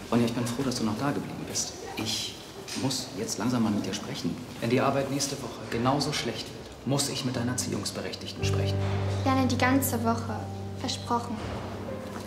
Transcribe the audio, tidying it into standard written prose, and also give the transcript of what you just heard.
Ronja, ich bin froh, dass du noch da geblieben bist. Ich muss jetzt langsam mal mit dir sprechen. Wenn die Arbeit nächste Woche genauso schlecht wird, muss ich mit deiner Erziehungsberechtigten sprechen. Gerne die ganze Woche. Versprochen.